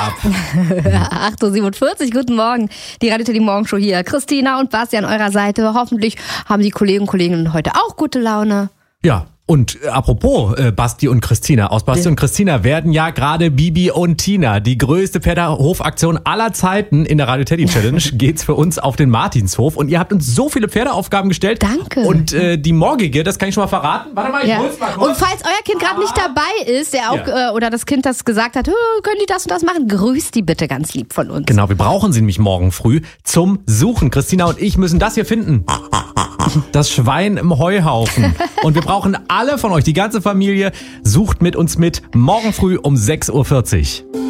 ab? 8.47 Uhr, guten Morgen. Die Radio Teddy Morgenshow hier. Christina und Basti an eurer Seite. Hoffentlich haben die Kollegen und Kolleginnen heute auch gute Laune. Ja. Und apropos Basti und Christina, aus Basti und Christina werden ja gerade Bibi und Tina. Die größte Pferdehofaktion aller Zeiten in der Radio Teddy Challenge geht's für uns auf den Martinshof. Und ihr habt uns so viele Pferdeaufgaben gestellt. Danke. Und die morgige, das kann ich schon mal verraten. Warte mal, ich hol's mal kurz. Und falls euer Kind gerade nicht dabei ist, der auch oder das Kind, das gesagt hat, können die das und das machen, grüßt die bitte ganz lieb von uns. Genau, wir brauchen sie nämlich morgen früh zum Suchen. Christina und ich müssen das hier finden. Das Schwein im Heuhaufen. Und wir brauchen alle von euch, die ganze Familie, sucht mit uns mit, morgen früh um 6.40 Uhr.